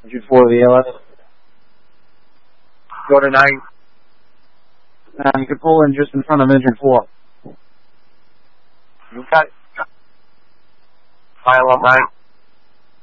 Engine 4 of the ALS. Go to 9. You can pull in just in front of engine 4. You got it. File on 9.